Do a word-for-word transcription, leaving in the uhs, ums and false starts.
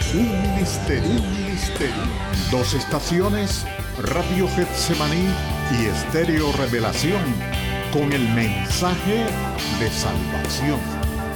Un ministerio, un ministerio. Dos estaciones, Radio Getsemaní y Estéreo Revelación, con el mensaje de salvación.